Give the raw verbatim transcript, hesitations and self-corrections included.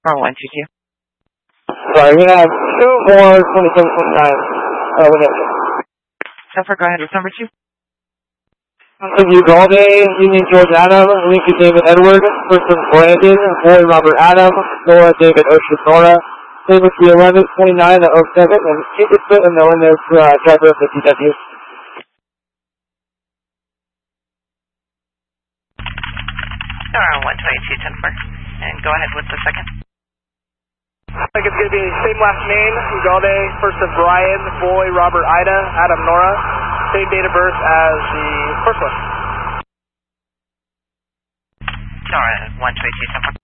Or one two two. Sorry, we have two more twenty-seven twenty-nine. Uh, we have. Jennifer, go ahead with number two. Uvalde, Union George Adam, Lincoln David Edward, Person Brandon, Boy Robert Adam, Nora David Ocean Nora, David three eleven twenty-nine at oh seven, and keep it fit and knowing there's uh, driver of the T W. Nora one twenty-two Jennifer, and go ahead with the second. I think it's going to be same last name, Uvalde, first of Brian, Boy Robert Ida, Adam Nora. Same date of birth as the first one. Nora one twenty-two Jennifer.